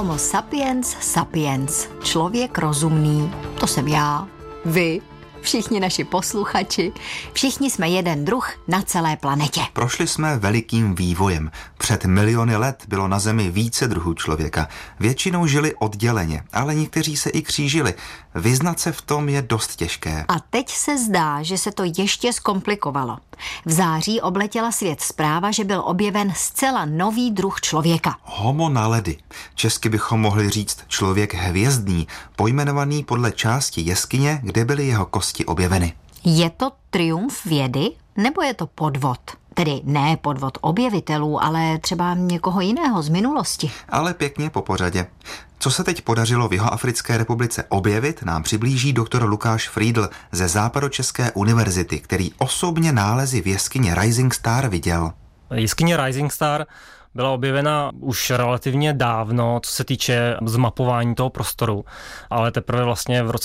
Homo sapiens sapiens, člověk rozumný, to jsem já, vy, všichni naši posluchači, všichni jsme jeden druh na celé planetě. Prošli jsme velikým vývojem. Před miliony let bylo na Zemi více druhů člověka. Většinou žili odděleně, ale někteří se i křížili. Vyznat se v tom je dost těžké. A teď se zdá, že se to ještě zkomplikovalo. V září obletěla svět zpráva, že byl objeven zcela nový druh člověka. Homo naledi. Česky bychom mohli říct člověk hvězdný, pojmenovaný podle části jeskyně, kde byly jeho kosti objeveny. Je to triumf vědy, nebo je to podvod? Tedy ne podvod objevitelů, ale třeba někoho jiného z minulosti. Ale pěkně po pořadě. Co se teď podařilo v Jihoafrické republice objevit, nám přiblíží doktor Lukáš Friedl ze Západočeské univerzity, který osobně nálezy v jeskyni Rising Star viděl. Jeskyně Rising Star byla objevena už relativně dávno, co se týče zmapování toho prostoru, ale teprve vlastně v roce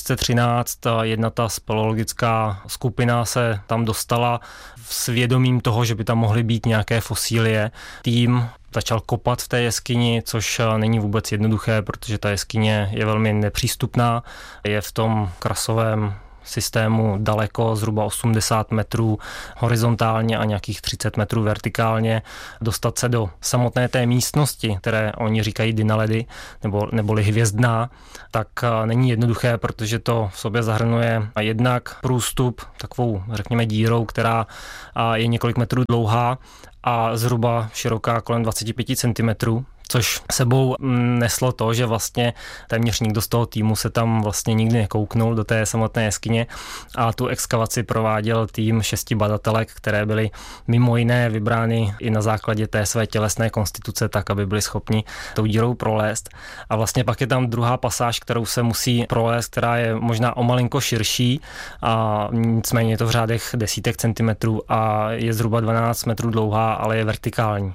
2013 jedna ta speleologická skupina se tam dostala s vědomím toho, že by tam mohly být nějaké fosílie. Tým začal kopat v té jeskyni, což není vůbec jednoduché, protože ta jeskyně je velmi nepřístupná, je v tom krasovém systému daleko, zhruba 80 metrů horizontálně a nějakých 30 metrů vertikálně. Dostat se do samotné té místnosti, které oni říkají dynaledy, neboli hvězdná, tak není jednoduché, protože to v sobě zahrnuje jednak průstup takovou, řekněme, dírou, která je několik metrů dlouhá a zhruba široká kolem 25 cm, což sebou neslo to, že vlastně téměř nikdo z toho týmu se tam vlastně nikdy nekouknul do té samotné jeskyně a tu exkavaci prováděl tým 6 badatelek, které byly mimo jiné vybrány i na základě té své tělesné konstituce tak, aby byli schopni tou dírou prolézt. A vlastně pak je tam druhá pasáž, kterou se musí prolézt, která je možná o malinko širší a nicméně je to v řádech desítek centimetrů a je zhruba 12 metrů dlouhá, ale je vertikální.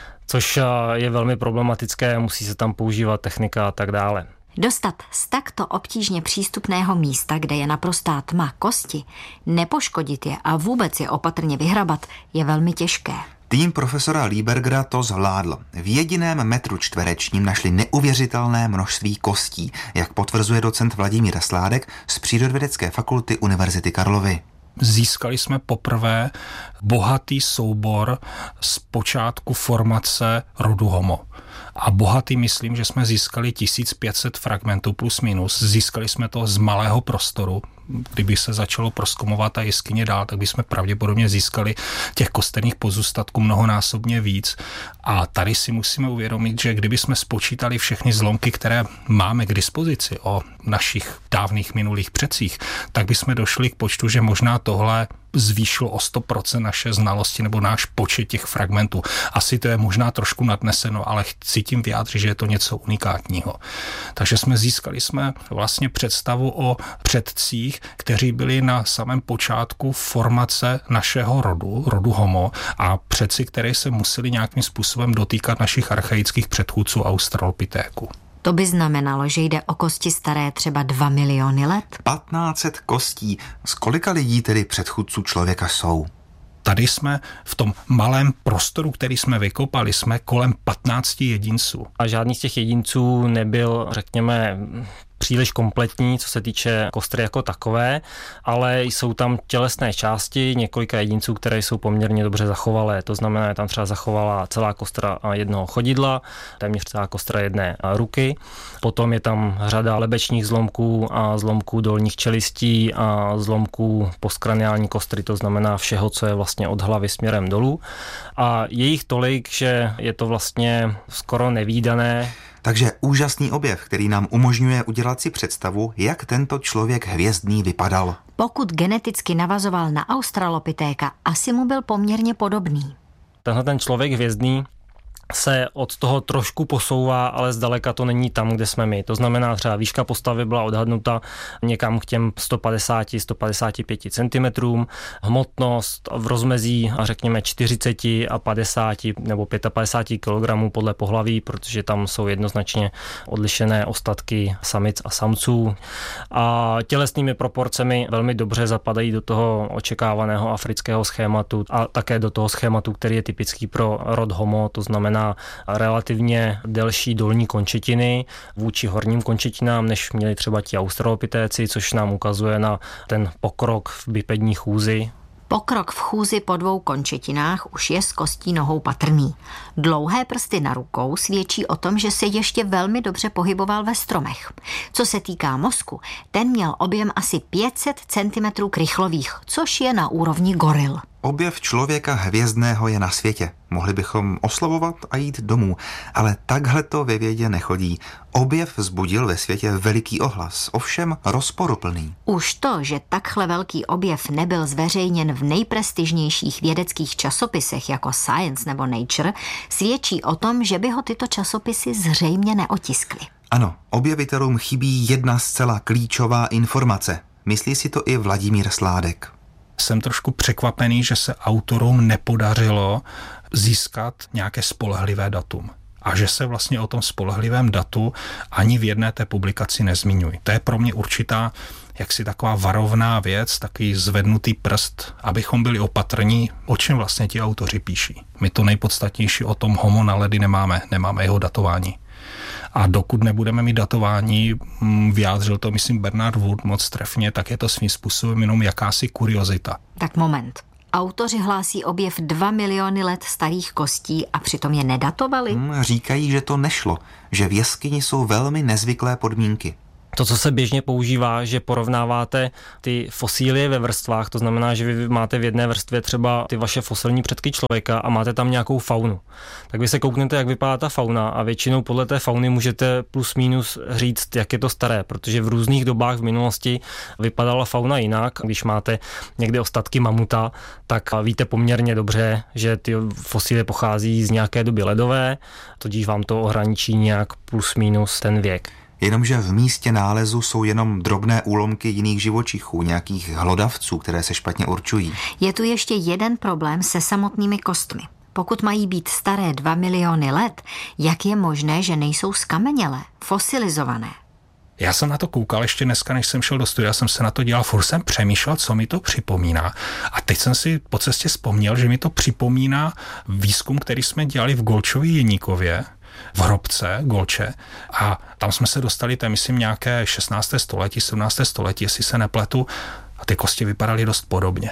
Což je velmi problematické, musí se tam používat technika a tak dále. Dostat z takto obtížně přístupného místa, kde je naprostá tma kosti, nepoškodit je a vůbec je opatrně vyhrabat, je velmi těžké. Tým profesora Liebergera to zvládl. V jediném metru čtverečním našli neuvěřitelné množství kostí, jak potvrzuje docent Vladimír Sládek z Přírodovědecké fakulty Univerzity Karlovy. Získali jsme poprvé bohatý soubor z počátku formace rodu Homo. A bohatý myslím, že jsme získali 1500 fragmentů plus minus. Získali jsme to z malého prostoru. Kdyby se začalo prozkoumovat ta jeskyně dál, tak bychom pravděpodobně získali těch kosterních pozůstatků mnohonásobně víc. A tady si musíme uvědomit, že kdyby jsme spočítali všechny zlomky, které máme k dispozici o našich dávných minulých předcích, tak bychom došli k počtu, že možná tohle zvýšilo o 100% naše znalosti nebo náš počet těch fragmentů. Asi to je možná trošku nadneseno, ale chci tím vyjádřit, že je to něco unikátního. Takže získali jsme vlastně představu o předcích, kteří byli na samém počátku formace našeho rodu Homo a předci, které se museli nějakým způsobem dotýkat našich archaických předchůdců Australopitheců. To by znamenalo, že jde o kosti staré třeba 2 miliony let? 1500 kostí. Z kolika lidí tedy předchůdců člověka jsou? Tady jsme v tom malém prostoru, který jsme vykopali, jsme kolem 15 jedinců. A žádný z těch jedinců nebyl, řekněme, příliš kompletní, co se týče kostry jako takové, ale jsou tam tělesné části několika jedinců, které jsou poměrně dobře zachovalé. To znamená, že tam třeba zachovala celá kostra jednoho chodidla, téměř celá kostra jedné ruky. Potom je tam řada lebečních zlomků a zlomků dolních čelistí a zlomků postkraniální kostry, to znamená všeho, co je vlastně od hlavy směrem dolů. A je jich tolik, že je to vlastně skoro nevídané. Takže úžasný objev, který nám umožňuje udělat si představu, jak tento člověk hvězdný vypadal. Pokud geneticky navazoval na Australopithéka, asi mu byl poměrně podobný. Tenhle ten člověk hvězdný se od toho trošku posouvá, ale zdaleka to není tam, kde jsme my. To znamená, třeba výška postavy byla odhadnuta někam k těm 150-155 cm, hmotnost v rozmezí a řekněme 40 a 50 nebo 55 kg podle pohlaví, protože tam jsou jednoznačně odlišené ostatky samic a samců. A tělesnými proporcemi velmi dobře zapadají do toho očekávaného afrického schématu a také do toho schématu, který je typický pro rod Homo, to znamená na relativně delší dolní končetiny vůči horním končetinám, než měli třeba ti australopitéci, což nám ukazuje na ten pokrok v bipední chůzi. Pokrok v chůzi po 2 končetinách už je z kostí nohou patrný. Dlouhé prsty na rukou svědčí o tom, že se ještě velmi dobře pohyboval ve stromech. Co se týká mozku, ten měl objem asi 500 cm krychlových, což je na úrovni goril. Objev člověka hvězdného je na světě. Mohli bychom oslavovat a jít domů, ale takhle to ve vědě nechodí. Objev vzbudil ve světě veliký ohlas, ovšem rozporuplný. Už to, že takhle velký objev nebyl zveřejněn v nejprestižnějších vědeckých časopisech jako Science nebo Nature, svědčí o tom, že by ho tyto časopisy zřejmě neotiskly. Ano, objevitelům chybí jedna zcela klíčová informace. Myslí si to i Vladimír Sládek. Jsem trošku překvapený, že se autorům nepodařilo získat nějaké spolehlivé datum. A že se vlastně o tom spolehlivém datu ani v jedné té publikaci nezmiňují. To je pro mě určitá jaksi taková varovná věc, takový zvednutý prst, abychom byli opatrní, o čem vlastně ti autoři píší. My to nejpodstatnější o tom Homo naledi nemáme jeho datování. A dokud nebudeme mít datování, vyjádřil to, myslím, Bernard Wood moc trefně, tak je to svým způsobem jenom jakási kuriozita. Tak moment. Autoři hlásí objev 2 miliony let starých kostí a přitom je nedatovali? Říkají, že to nešlo, že v jeskyni jsou velmi nezvyklé podmínky. To, co se běžně používá, že porovnáváte ty fosílie ve vrstvách, to znamená, že vy máte v jedné vrstvě třeba ty vaše fosilní předky člověka a máte tam nějakou faunu. Tak vy se kouknete, jak vypadá ta fauna a většinou podle té fauny můžete plus minus říct, jak je to staré, protože v různých dobách v minulosti vypadala fauna jinak. Když máte někde ostatky mamuta, tak víte poměrně dobře, že ty fosílie pochází z nějaké doby ledové, tudíž vám to ohraničí nějak plus minus ten věk. Jenomže v místě nálezu jsou jenom drobné úlomky jiných živočichů, nějakých hlodavců, které se špatně určují. Je tu ještě jeden problém se samotnými kostmi. Pokud mají být staré 2 miliony let, jak je možné, že nejsou skamenělé, fosilizované? Já jsem na to koukal ještě dneska, než jsem šel do studia, jsem se na to dělal, furt jsem přemýšlel, co mi to připomíná. A teď jsem si po cestě vzpomněl, že mi to připomíná výzkum, který jsme dělali v Golčově Jeníkově, v hrobce Golče, a tam jsme se dostali, to je myslím nějaké 16. století, 17. století, jestli se nepletu, a ty kosti vypadaly dost podobně.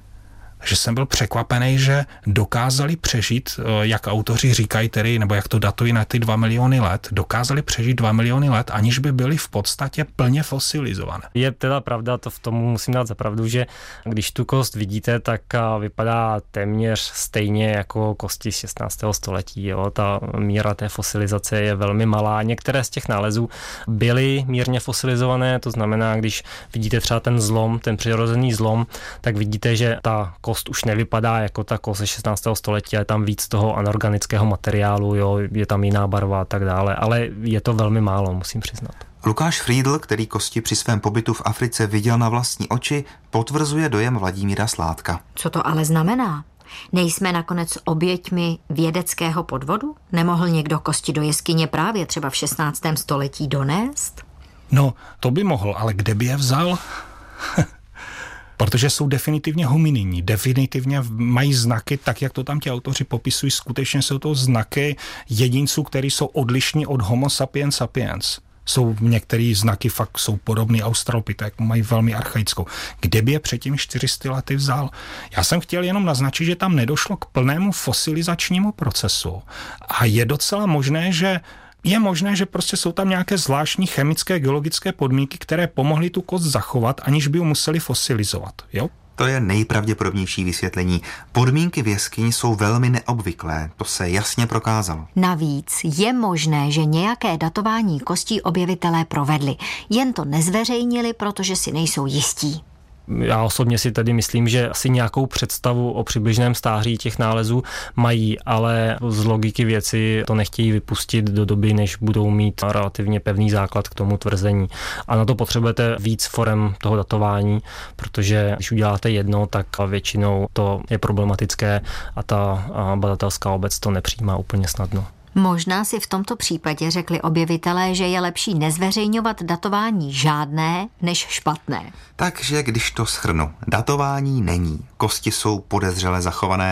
Že jsem byl překvapený, že dokázali přežít, jak autoři říkají tedy, nebo jak to datují na ty 2 miliony let, dokázali přežít 2 miliony let, aniž by byli v podstatě plně fosilizované. Je teda pravda, to v tomu musím dát za pravdu, že když tu kost vidíte, tak vypadá téměř stejně jako kosti 16. století. Jo? Ta míra té fosilizace je velmi malá. Některé z těch nálezů byly mírně fosilizované, to znamená, když vidíte třeba ten zlom, ten přirozený zlom, tak vidíte, že ta kost už nevypadá jako ta kost ze 16. století, je tam víc toho anorganického materiálu, jo, je tam jiná barva a tak dále, ale je to velmi málo, musím přiznat. Lukáš Friedl, který kosti při svém pobytu v Africe viděl na vlastní oči, potvrzuje dojem Vladimíra Sládka. Co to ale znamená? Nejsme nakonec oběťmi vědeckého podvodu? Nemohl někdo kosti do jeskyně právě třeba v 16. století donést? No, to by mohl, ale kde by je vzal? Protože jsou definitivně homininní, definitivně mají znaky, tak jak to tam ti autoři popisují, skutečně jsou to znaky jedinců, kteří jsou odlišní od Homo sapiens sapiens. Jsou některé znaky fakt jsou podobný australopitek, mají velmi archaickou. Kde by je před těmi 400 lety vzal? Já jsem chtěl jenom naznačit, že tam nedošlo k plnému fosilizačnímu procesu a je docela možné, že prostě jsou tam nějaké zvláštní chemické, geologické podmínky, které pomohly tu kost zachovat, aniž by ji museli fosilizovat. Jo? To je nejpravděpodobnější vysvětlení. Podmínky v jeskyni jsou velmi neobvyklé, to se jasně prokázalo. Navíc je možné, že nějaké datování kostí objevitelé provedli, jen to nezveřejnili, protože si nejsou jistí. Já osobně si tedy myslím, že asi nějakou představu o přibližném stáří těch nálezů mají, ale z logiky věci to nechtějí vypustit do doby, než budou mít relativně pevný základ k tomu tvrzení. A na to potřebujete víc forem toho datování, protože když uděláte jedno, tak většinou to je problematické a ta badatelská obec to nepřijímá úplně snadno. Možná si v tomto případě řekli objevitelé, že je lepší nezveřejňovat datování žádné než špatné. Takže když to shrnu, datování není, kosti jsou podezřele zachované,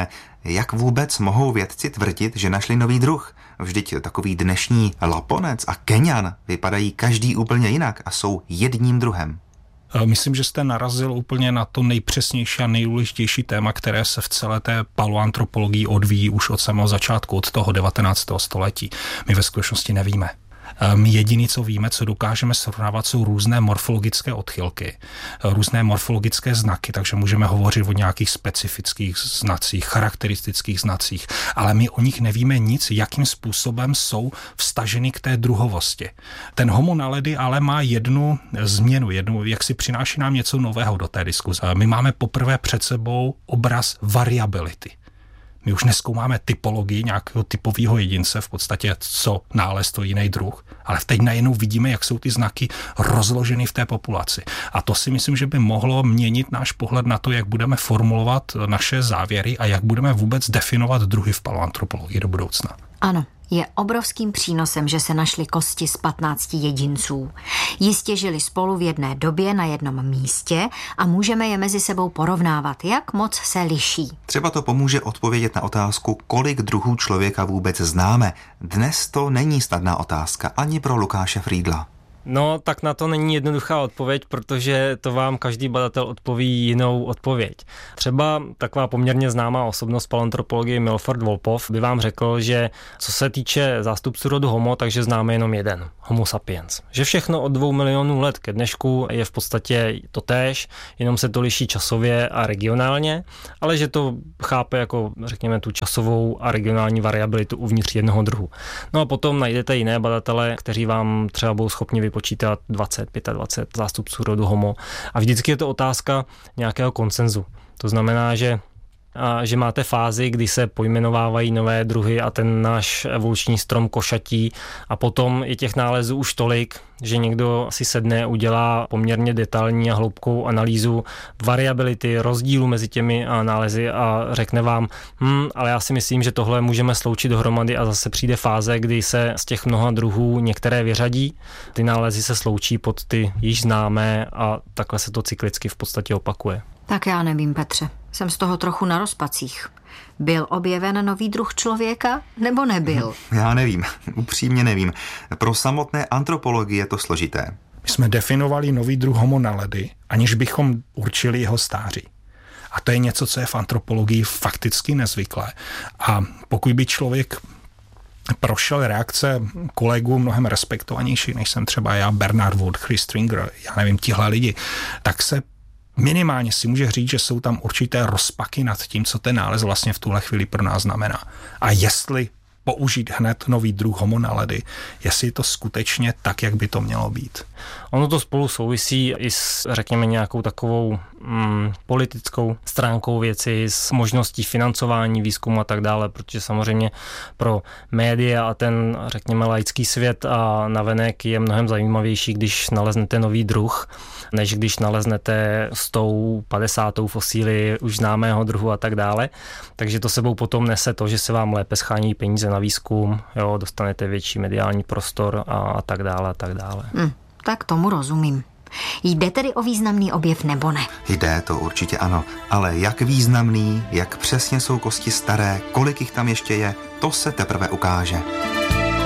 Jak vůbec mohou vědci tvrdit, že našli nový druh? Vždyť takový dnešní laponec a keňan vypadají každý úplně jinak a jsou jedním druhem. Myslím, že jste narazil úplně na to nejpřesnější a nejdůležitější téma, které se v celé té paleoantropologii odvíjí už od samého začátku, od toho 19. století. My ve skutečnosti nevíme. My jediné, co víme, co dokážeme srovnávat, jsou různé morfologické odchylky, různé morfologické znaky, takže můžeme hovořit o nějakých specifických znacích, charakteristických znacích, ale my o nich nevíme nic, jakým způsobem jsou vstaženy k té druhovosti. Ten Homo naledi ale má jednu změnu, jak si přináší nám něco nového do té diskuze. My máme poprvé před sebou obraz variability. My už nezkoumáme typologii nějakého typového jedince, v podstatě co nález to jiný druh, ale teď najednou vidíme, jak jsou ty znaky rozloženy v té populaci. A to si myslím, že by mohlo měnit náš pohled na to, jak budeme formulovat naše závěry a jak budeme vůbec definovat druhy v paleoantropologii do budoucna. Ano. Je obrovským přínosem, že se našly kosti z 15 jedinců. Jistě žili spolu v jedné době na jednom místě a můžeme je mezi sebou porovnávat, jak moc se liší. Třeba to pomůže odpovědět na otázku, kolik druhů člověka vůbec známe. Dnes to není snadná otázka ani pro Lukáše Friedla. No, tak na to není jednoduchá odpověď, protože to vám každý badatel odpoví jinou odpověď. Třeba taková poměrně známá osobnost paleoantropologie Milford Wolpoff by vám řekl, že co se týče zástupců rodu Homo, takže známe jenom jeden, Homo sapiens. Že všechno od 2 milionů let ke dnešku je v podstatě totéž, jenom se to liší časově a regionálně, ale že to chápe jako, řekněme, tu časovou a regionální variabilitu uvnitř jednoho druhu. No a potom najdete jiné badatele, kteří vám třeba budou schopni vypočítat 20, 25 zástupců rodu Homo. A vždycky je to otázka nějakého konsenzu. To znamená, že máte fázi, kdy se pojmenovávají nové druhy a ten náš evoluční strom košatí a potom je těch nálezů už tolik, že někdo si sedne, udělá poměrně detailní a hloubkovou analýzu variability, rozdílu mezi těmi nálezy a řekne vám, ale já si myslím, že tohle můžeme sloučit dohromady a zase přijde fáze, kdy se z těch mnoha druhů některé vyřadí, ty nálezy se sloučí pod ty již známé a takhle se to cyklicky v podstatě opakuje. Tak já nevím, Petře. Jsem z toho trochu na rozpacích. Byl objeven nový druh člověka, nebo nebyl? Já nevím, upřímně nevím. Pro samotné antropologie je to složité. My jsme definovali nový druh Homo naledi, aniž bychom určili jeho stáří. A to je něco, co je v antropologii fakticky nezvyklé. A pokud by člověk prošel reakce kolegů mnohem respektovanější, než jsem třeba já, Bernard Wood, Chris Stringer, já nevím, tihle lidi, tak se minimálně si může říct, že jsou tam určité rozpaky nad tím, co ten nález vlastně v tuhle chvíli pro nás znamená. A jestli použít hned nový druh Homo naledi, jestli je to skutečně tak, jak by to mělo být. Ono to spolu souvisí i s, řekněme, nějakou takovou politickou stránkou věci, s možností financování výzkumu a tak dále, protože samozřejmě pro média a ten, řekněme, laický svět a navenek je mnohem zajímavější, když naleznete nový druh, než když naleznete 150. fosíly už známého druhu a tak dále. Takže to sebou potom nese to, že se vám lépe schání peníze na výzkum, jo, dostanete větší mediální prostor a tak dále a tak dále. Tak tomu rozumím. Jde tedy o významný objev nebo ne? Jde, to určitě ano, ale jak významný, jak přesně jsou kosti staré, kolik jich tam ještě je, to se teprve ukáže.